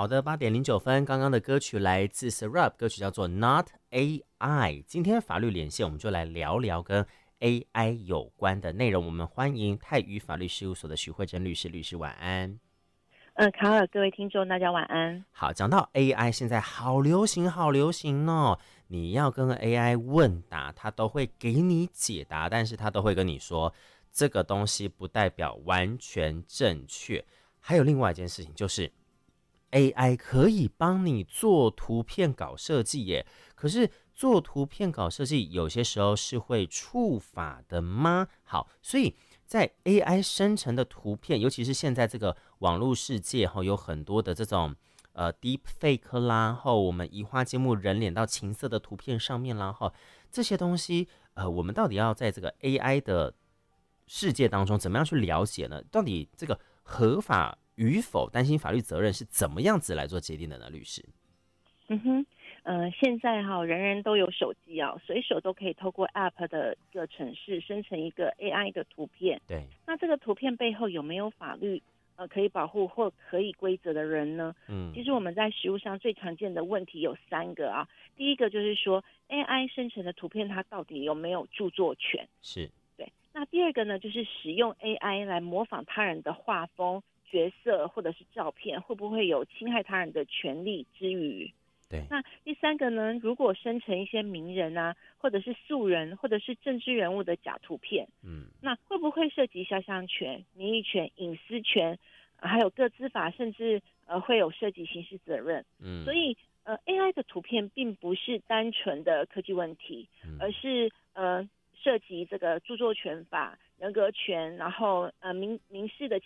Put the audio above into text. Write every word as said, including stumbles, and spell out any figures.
好的，八点零九分，刚刚的歌曲来自 Syrup， 歌曲叫做 Not A I。今天法律连线，我们就来聊聊跟 A I 有关的内容。我们欢迎泰宇法律事务所的许慧珍律师，律师晚安。 呃，卡尔，各位听众，大家晚安。 好，讲到 A I， 现在好流行，好流行哦。你要跟 A I 问答，它都会给你解答，但是它都会跟你说，这个东西不代表完全正确。还有另外一件事情就是。A I 可以帮你做图片稿设计耶，可是做图片稿设计有些时候是会触法的吗？好，所以在 A I 生成的图片，尤其是现在这个网络世界哈，有很多的这种呃 deep fake 啦，后我们移花接木人脸到情色的图片上面啦，哈，这些东西呃，我们到底要在这个 A I 的世界当中怎么样去了解呢？到底这个合法与否，担心法律责任是怎么样子来做界定的呢？律师， 嗯哼，呃，现在哈，人人都有手机啊，随手都可以透过 App 的一个程式生成一个 A I 的图片。 对， 那这个图片背后有没有法律呃可以保护或可以规则的人呢？嗯，其实我们在实务上最常见的问题有三个啊。第一个就是说 A I 生成的图片它到底有没有著作权？ 是， 对。那第二个呢，就是使用 A I 来模仿他人的画风。角色或者是照片会不会有侵害他人的权利之余？ 对。 那第三个呢？如果生成一些名人啊，或者是素人，或者是政治人物的假图片，嗯，那会不会涉及肖像权、名誉权、隐私权，还有个资法，甚至呃会有涉及刑事责任？嗯，所以呃 A I 的图片并不是单纯的科技问题，嗯、而是呃涉及这个著作权法、人格权，然后呃民民事的